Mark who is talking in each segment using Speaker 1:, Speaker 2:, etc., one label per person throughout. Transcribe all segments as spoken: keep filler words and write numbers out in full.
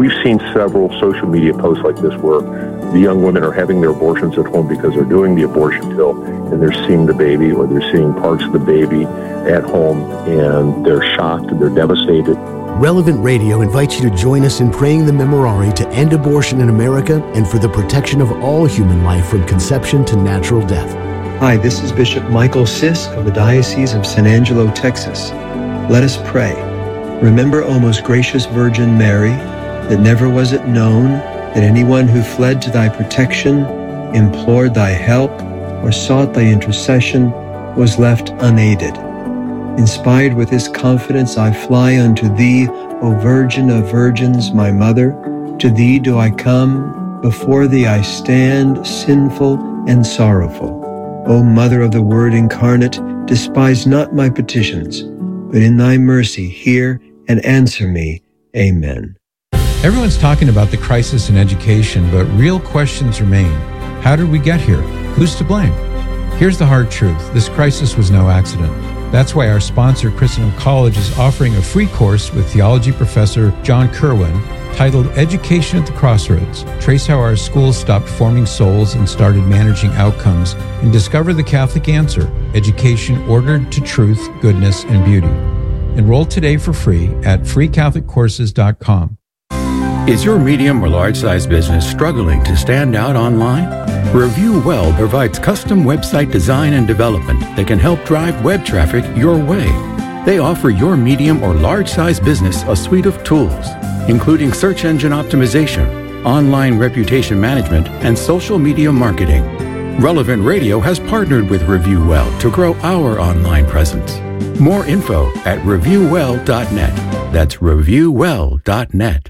Speaker 1: we've seen several social media posts like this where the young women are having their abortions at home because they're doing the abortion pill and they're seeing the baby or they're seeing parts of the baby at home and they're shocked and they're devastated.
Speaker 2: Relevant Radio invites you to join us in praying the Memorare to end abortion in America and for the protection of all human life from conception to natural death.
Speaker 3: Hi, this is Bishop Michael Sisk of the Diocese of San Angelo, Texas. Let us pray. Remember, O most gracious Virgin Mary, that never was it known that anyone who fled to thy protection, implored thy help, or sought thy intercession was left unaided. Inspired with this confidence, I fly unto thee, O Virgin of Virgins, my Mother. To thee do I come, before thee I stand, sinful and sorrowful. O Mother of the Word incarnate, despise not my petitions, but in thy mercy hear and answer me. Amen.
Speaker 4: Everyone's talking about the crisis in education, but real questions remain. How did we get here? Who's to blame? Here's the hard truth. This crisis was no accident. That's why our sponsor, Christendom College, is offering a free course with theology professor John Kerwin titled Education at the Crossroads. Trace how our schools stopped forming souls and started managing outcomes, and discover the Catholic answer, education ordered to truth, goodness, and beauty. Enroll today for free at free catholic courses dot com.
Speaker 5: Is your medium or large-size business struggling to stand out online? Review Well provides custom website design and development that can help drive web traffic your way. They offer your medium or large-size business a suite of tools, including search engine optimization, online reputation management, and social media marketing. Relevant Radio has partnered with Review Well to grow our online presence. More info at review well dot net. That's review well dot net.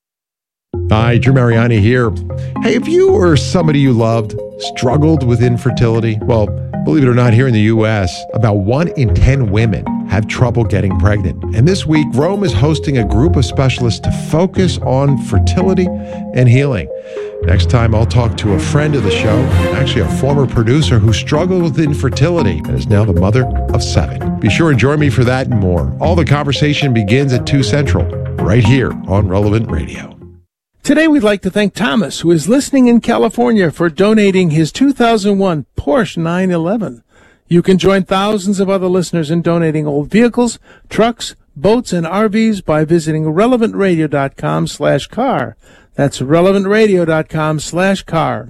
Speaker 6: Hi, Drew Mariani here. Hey, if you or somebody you loved struggled with infertility, well, believe it or not, here in the U S, about one in ten women have trouble getting pregnant. And this week, Rome is hosting a group of specialists to focus on fertility and healing. Next time, I'll talk to a friend of the show, actually a former producer who struggled with infertility and is now the mother of seven. Be sure and join me for that and more. All the conversation begins at two Central, right here on Relevant Radio.
Speaker 7: Today we'd like to thank Thomas, who is listening in California, for donating his two thousand one Porsche nine eleven. You can join thousands of other listeners in donating old vehicles, trucks, boats, and R Vs by visiting relevant radio dot com slash car. That's relevant radio dot com slash car.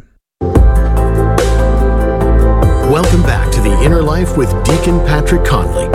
Speaker 2: Welcome back to The Inner Life with Deacon Patrick Conley.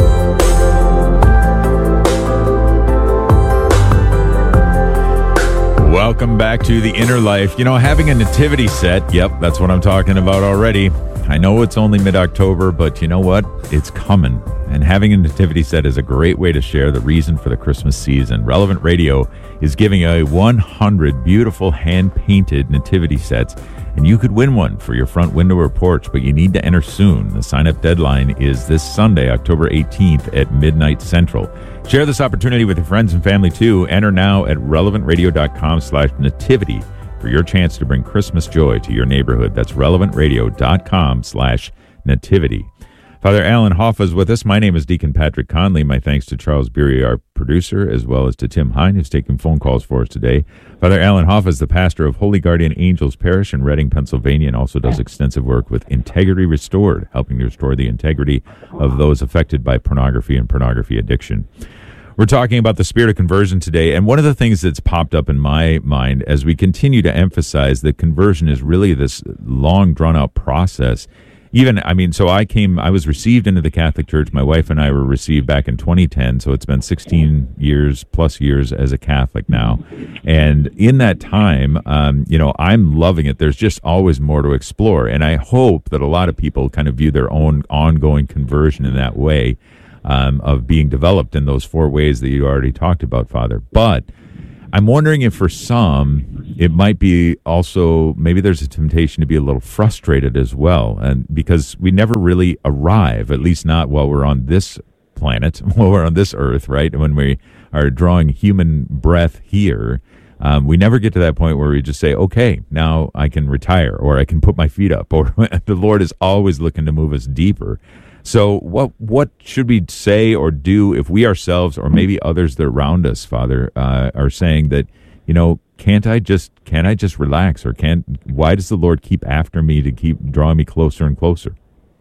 Speaker 8: Welcome back to The Inner Life. You know, having a nativity set, yep, that's what I'm talking about already. I know it's only mid-October, but you know what? It's coming. And having a nativity set is a great way to share the reason for the Christmas season. Relevant Radio is giving away one hundred beautiful hand-painted nativity sets, and you could win one for your front window or porch, but you need to enter soon. The sign-up deadline is this Sunday, October eighteenth at midnight Central. Share this opportunity with your friends and family, too. Enter now at relevant radio dot com slash nativity for your chance to bring Christmas joy to your neighborhood. That's relevant radio dot com slash nativity. Father Alan Hoffa is with us. My name is Deacon Patrick Conley. My thanks to Charles Beery, our producer, as well as to Tim Hine, who's taking phone calls for us today. Father Alan Hoffa is the pastor of Holy Guardian Angels Parish in Reading, Pennsylvania, and also does extensive work with Integrity Restored, helping to restore the integrity of those affected by pornography and pornography addiction. We're talking about the spirit of conversion today, and one of the things that's popped up in my mind as we continue to emphasize that conversion is really this long, drawn-out process. Even, I mean, so I came, I was received into the Catholic Church. My wife and I were received back in twenty ten, so it's been sixteen years, plus years as a Catholic now. And in that time, um, you know, I'm loving it. There's just always more to explore, and I hope that a lot of people kind of view their own ongoing conversion in that way. Um, of being developed in those four ways that you already talked about, Father. But I'm wondering if for some, it might be also, maybe there's a temptation to be a little frustrated as well. And because we never really arrive, at least not while we're on this planet, while we're on this earth, right? When we are drawing human breath here, um, we never get to that point where we just say, okay, now I can retire, or I can put my feet up, or the Lord is always looking to move us deeper. So what what should we say or do if we ourselves, or maybe others that are around us, Father, uh, are saying that, you know, can't I just can't I just relax, or can't? Why does the Lord keep after me to keep drawing me closer and closer?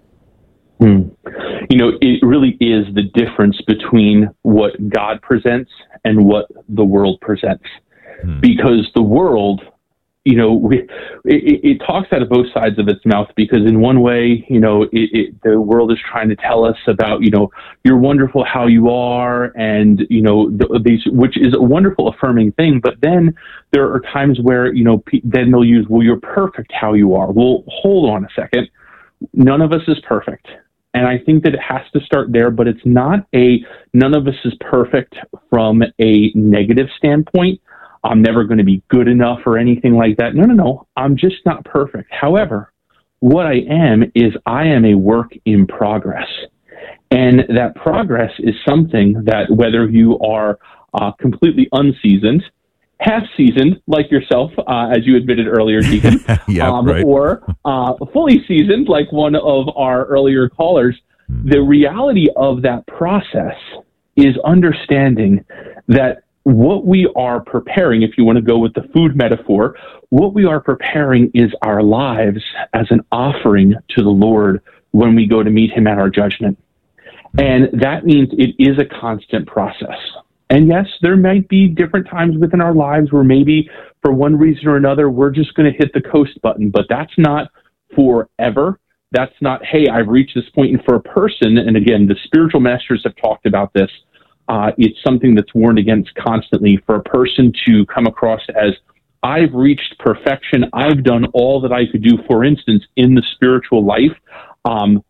Speaker 9: Mm. You know, it really is the difference between what God presents and what the world presents. Hmm. Because the world, you know, we, it, it talks out of both sides of its mouth, because in one way, you know, it, it, the world is trying to tell us about, you know, you're wonderful how you are, and, you know, the, these, which is a wonderful affirming thing. But then there are times where, you know, pe- then they'll use, well, you're perfect how you are. Well, hold on a second. None of us is perfect. And I think that it has to start there, but it's not a, none of us is perfect from a negative standpoint. I'm never going to be good enough or anything like that. No, no, no. I'm just not perfect. However, what I am is I am a work in progress. And that progress is something that whether you are uh, completely unseasoned, half seasoned like yourself, uh, as you admitted earlier, Deacon,
Speaker 8: yeah,
Speaker 9: um,
Speaker 8: right.
Speaker 9: or uh, fully seasoned like one of our earlier callers, the reality of that process is understanding that what we are preparing, if you want to go with the food metaphor, what we are preparing is our lives as an offering to the Lord when we go to meet him at our judgment. And that means it is a constant process. And yes, there might be different times within our lives where maybe for one reason or another, we're just going to hit the coast button, but that's not forever. That's not, hey, I've reached this point. And for a person, and again, the spiritual masters have talked about this, uh, it's something that's warned against constantly for a person to come across as, I've reached perfection. I've done all that I could do. For instance, in the spiritual life, um,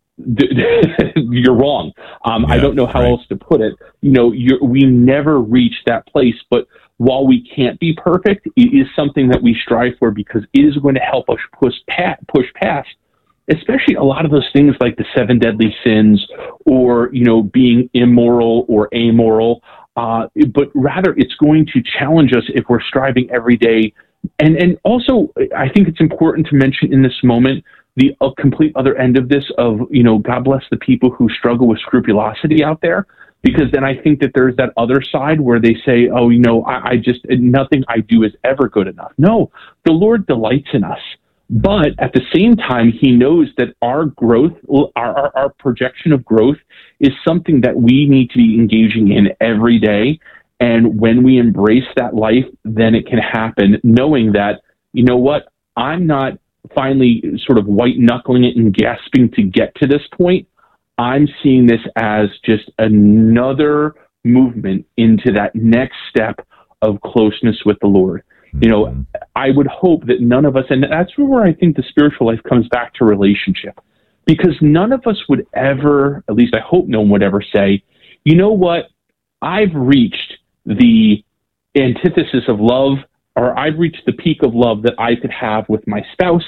Speaker 9: you're wrong. Um, yeah, I don't know how right. else to put it. You know, you're, we never reach that place, but while we can't be perfect, it is something that we strive for, because it is going to help us push past, push past, especially a lot of those things like the seven deadly sins, or, you know, being immoral or amoral. Uh, but rather, it's going to challenge us if we're striving every day. And, and also, I think it's important to mention in this moment, the uh, complete other end of this of, you know, God bless the people who struggle with scrupulosity out there, because then I think that there's that other side where they say, oh, you know, I, I just, nothing I do is ever good enough. No, the Lord delights in us. But at the same time, he knows that our growth, our, our, our projection of growth is something that we need to be engaging in every day. And when we embrace that life, then it can happen, knowing that, you know what, I'm not finally sort of white knuckling it and gasping to get to this point. I'm seeing this as just another movement into that next step of closeness with the Lord. You know, I would hope that none of us, and that's where I think the spiritual life comes back to relationship, because none of us would ever, at least I hope no one would ever say, you know what, I've reached the antithesis of love, or I've reached the peak of love that I could have with my spouse,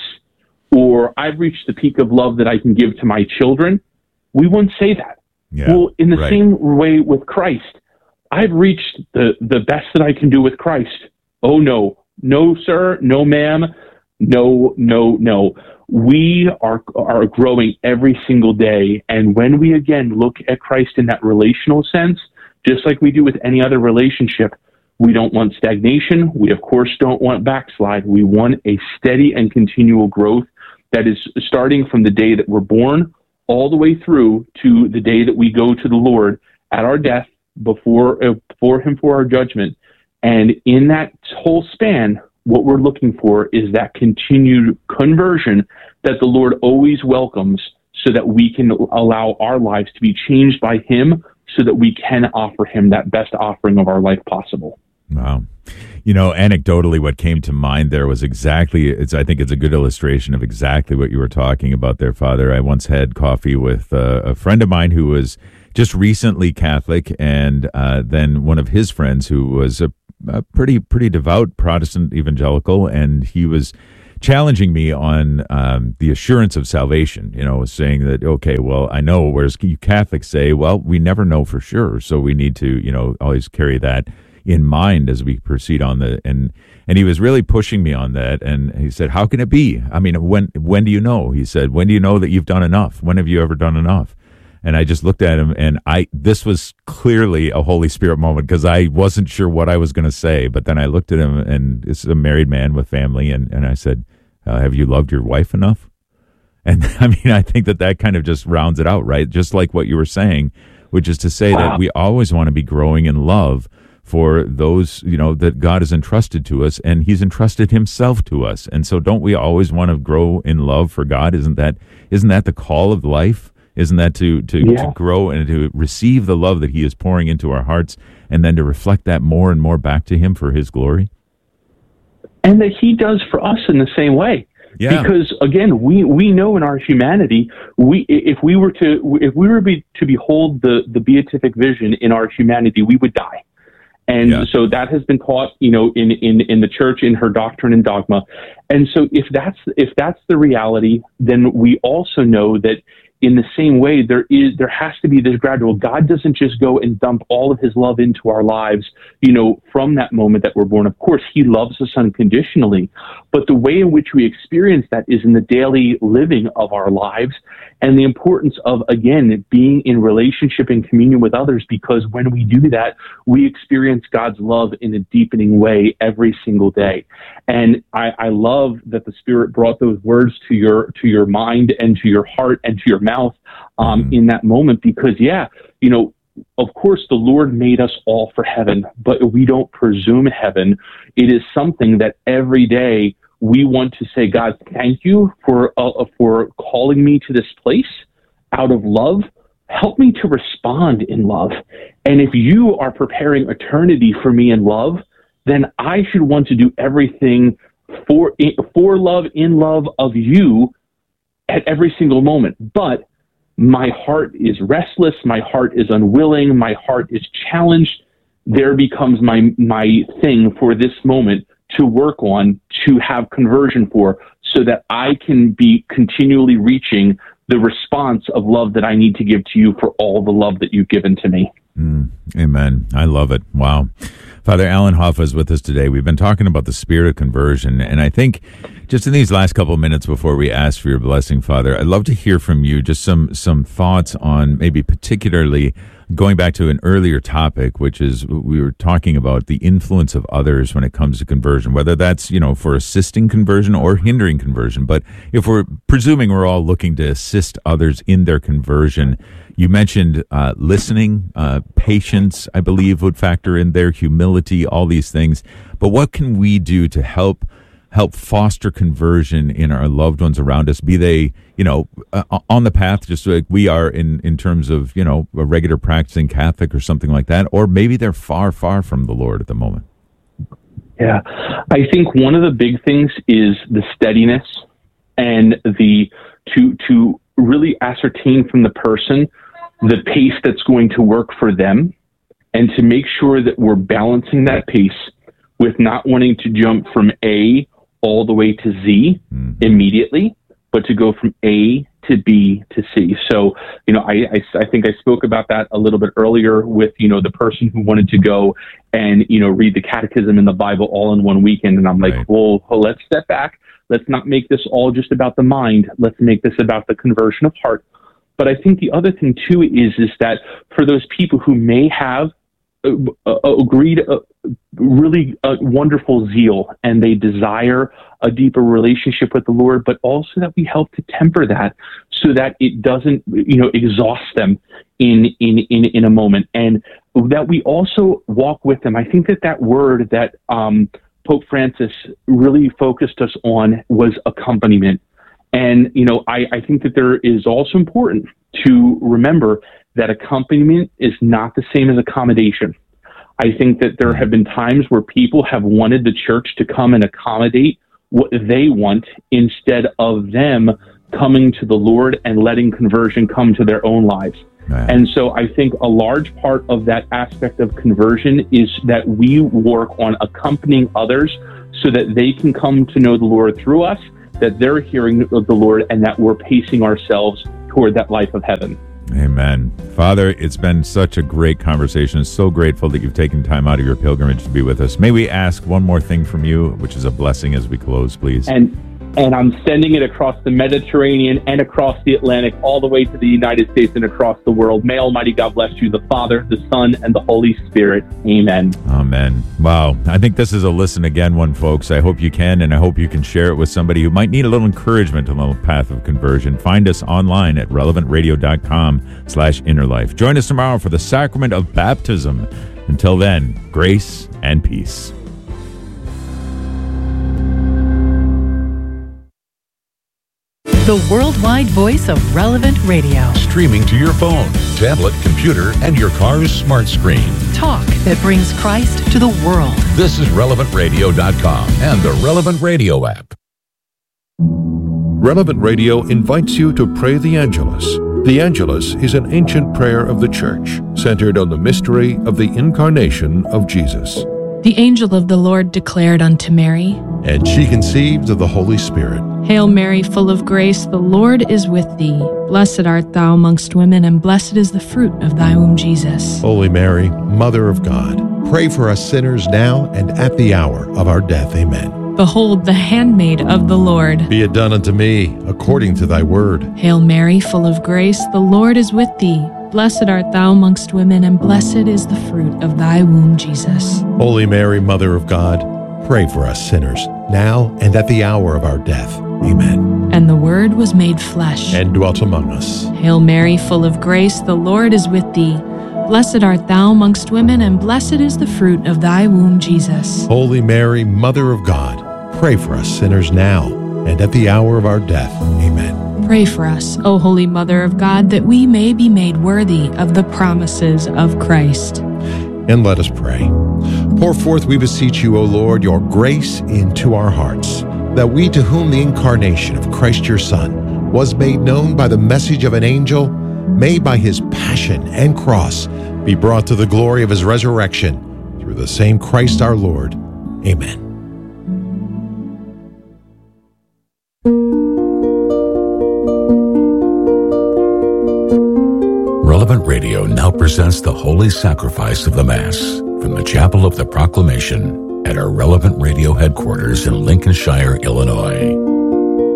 Speaker 9: or I've reached the peak of love that I can give to my children. We wouldn't say that. Yeah, well, in the right. same way with Christ, I've reached the, the best that I can do with Christ. Oh, no, no, sir, no, ma'am, no, no, no. We are are growing every single day. And when we, again, look at Christ in that relational sense, just like we do with any other relationship, we don't want stagnation. We, of course, don't want backslide. We want a steady and continual growth that is starting from the day that we're born all the way through to the day that we go to the Lord at our death before, uh, before him for our judgment. And in that whole span, what we're looking for is that continued conversion that the Lord always welcomes, so that we can allow our lives to be changed by him, so that we can offer him that best offering of our life possible.
Speaker 8: Wow. You know, anecdotally, what came to mind there was exactly, it's, I think it's a good illustration of exactly what you were talking about there, Father. I once had coffee with uh, a friend of mine who was just recently Catholic, and uh, then one of his friends who was a, a pretty, pretty devout Protestant evangelical, and he was challenging me on um, the assurance of salvation, you know, saying that, okay, well, I know, whereas you Catholics say, well, we never know for sure, so we need to, you know, always carry that in mind as we proceed on the, and and he was really pushing me on that, and he said, how can it be? I mean, when when do you know? He said, when do you know that you've done enough? When have you ever done enough? And I just looked at him, and I this was clearly a Holy Spirit moment because I wasn't sure what I was going to say. But then I looked at him, and this is a married man with family, and, and I said, uh, have you loved your wife enough? And I mean, I think that that kind of just rounds it out, right? Just like what you were saying, which is to say wow. that we always want to be growing in love for those, you know, that God has entrusted to us, and he's entrusted himself to us. And so don't we always want to grow in love for God? Isn't that isn't that the call of life? Isn't that to, to, yeah. to grow and to receive the love that he is pouring into our hearts and then to reflect that more and more back to him for his glory?
Speaker 9: And that he does for us in the same way. Yeah. Because again, we, we know in our humanity, we if we were to if we were be, to behold the, the beatific vision in our humanity, we would die. And yeah. so that has been taught, you know, in, in, in the church, in her doctrine and dogma. And so if that's if that's the reality, then we also know that in the same way, there is there has to be this gradual. God doesn't just go and dump all of his love into our lives, you know, from that moment that we're born. Of course, he loves us unconditionally, but the way in which we experience that is in the daily living of our lives, and the importance of, again, being in relationship and communion with others, because when we do that, we experience God's love in a deepening way every single day. And I, I love that the Spirit brought those words to your to your mind and to your heart and to your mouth um, mm-hmm. in that moment, because, yeah, you know, of course, the Lord made us all for heaven, but we don't presume heaven. It is something that every day we want to say, God, thank you for uh, for calling me to this place out of love. Help me to respond in love. And if you are preparing eternity for me in love, then I should want to do everything for for love, in love of you at every single moment. But my heart is restless. My heart is unwilling. My heart is challenged. There becomes my my thing for this moment to work on, to have conversion for, so that I can be continually reaching the response of love that I need to give to you for all the love that you've given to me.
Speaker 8: Mm, amen. I love it. Wow. Father Alan Hoffa is with us today. We've been talking about the spirit of conversion, and I think just in these last couple of minutes before we ask for your blessing, Father, I'd love to hear from you just some some thoughts on maybe particularly going back to an earlier topic, which is we were talking about the influence of others when it comes to conversion, whether that's, you know, for assisting conversion or hindering conversion. But if we're presuming we're all looking to assist others in their conversion, you mentioned uh, listening, uh, patience, I believe, would factor in there, humility, all these things. But what can we do to help help foster conversion in our loved ones around us, be they, you know, uh, on the path, just like we are in, in terms of, you know, a regular practicing Catholic or something like that, or maybe they're far, far from the Lord at the moment?
Speaker 9: Yeah, I think one of the big things is the steadiness and the to to really ascertain from the person the pace that's going to work for them, and to make sure that we're balancing that pace with not wanting to jump from A all the way to Z mm-hmm. immediately, but to go from A to B to C. So, you know, I, I, I think I spoke about that a little bit earlier with, you know, the person who wanted to go and, you know, read the catechism and the Bible all in one weekend. And I'm like, right. well, well, let's step back. Let's not make this all just about the mind. Let's make this about the conversion of heart. But I think the other thing, too, is, is that for those people who may have uh, uh, agreed uh, really uh, wonderful zeal and they desire a deeper relationship with the Lord, but also that we help to temper that so that it doesn't, you know, exhaust them in, in, in, in a moment, and that we also walk with them. I think that that word that um, Pope Francis really focused us on was accompaniment. And, you know, I, I think that there is also important to remember that accompaniment is not the same as accommodation. I think that there have been times where people have wanted the church to come and accommodate what they want instead of them coming to the Lord and letting conversion come to their own lives. Right. And so I think a large part of that aspect of conversion is that we work on accompanying others so that they can come to know the Lord through us, that they're hearing of the Lord, and that we're pacing ourselves toward that life of heaven.
Speaker 8: Amen. Father, it's been such a great conversation. So grateful that you've taken time out of your pilgrimage to be with us. May we ask one more thing from you, which is a blessing as we close, please.
Speaker 9: And and I'm sending it across the Mediterranean and across the Atlantic, all the way to the United States and across the world. May Almighty God bless you, the Father, the Son, and the Holy Spirit. Amen.
Speaker 8: Amen. Wow. I think this is a listen again one, folks. I hope you can, and I hope you can share it with somebody who might need a little encouragement on the path of conversion. Find us online at relevant radio dot com slash inner life. Join us tomorrow for the sacrament of baptism. Until then, grace and peace.
Speaker 10: The worldwide voice of Relevant Radio.
Speaker 11: Streaming to your phone, tablet, computer, and your car's smart screen.
Speaker 10: Talk that brings Christ to the world.
Speaker 11: This is relevant radio dot com and the Relevant Radio app. Relevant Radio invites you to pray the Angelus. The Angelus is an ancient prayer of the Church, centered on the mystery of the incarnation of Jesus.
Speaker 12: The angel of the Lord declared unto Mary,
Speaker 6: and she conceived of the Holy Spirit.
Speaker 12: Hail Mary, full of grace, the Lord is with thee. Blessed art thou amongst women, and blessed is the fruit of thy womb, Jesus.
Speaker 6: Holy Mary, Mother of God, pray for us sinners now and at the hour of our death. Amen.
Speaker 12: Behold, the handmaid of the Lord.
Speaker 6: Be it done unto me according to thy word.
Speaker 12: Hail Mary, full of grace, the Lord is with thee. Blessed art thou amongst women, and blessed is the fruit of thy womb, Jesus.
Speaker 6: Holy Mary, Mother of God, pray for us sinners, now and at the hour of our death. Amen.
Speaker 12: And the Word was made flesh,
Speaker 6: and dwelt among us.
Speaker 12: Hail Mary, full of grace, the Lord is with thee. Blessed art thou amongst women, and blessed is the fruit of thy womb, Jesus.
Speaker 6: Holy Mary, Mother of God, pray for us sinners now and at the hour of our death. Amen.
Speaker 12: Pray for us, O Holy Mother of God, that we may be made worthy of the promises of Christ.
Speaker 6: And let us pray. Pour forth, we beseech you, O Lord, your grace into our hearts, that we, to whom the incarnation of Christ your Son was made known by the message of an angel, may by his passion and cross be brought to the glory of his resurrection, through the same Christ our Lord. Amen.
Speaker 11: Relevant Radio now presents the Holy Sacrifice of the Mass from the Chapel of the Proclamation at our Relevant Radio headquarters in Lincolnshire, Illinois.